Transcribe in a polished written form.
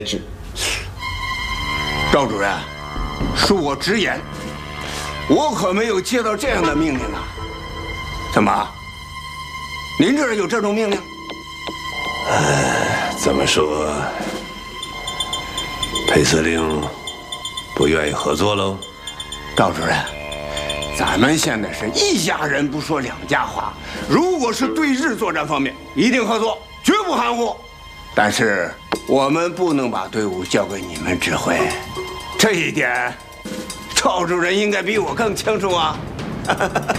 是，赵主任，恕我直言，我可没有接到这样的命令啊！怎么？您这儿有这种命令？ 怎么说？裴司令不愿意合作喽？ 赵主任，咱们现在是一家人不说两家话。如果是对日作战方面，一定合作，绝不含糊。但是我们不能把队伍交给你们指挥，这一点，赵主任应该比我更清楚啊。